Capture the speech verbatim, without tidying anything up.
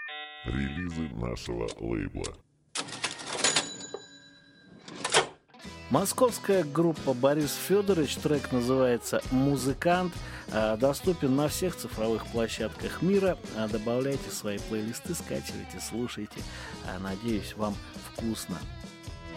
Релизы нашего лейбла. Московская группа «Борис Федорович», трек называется «Музыкант», доступен на всех цифровых площадках мира. Добавляйте свои плейлисты, скачивайте, слушайте. Надеюсь, вам вкусно.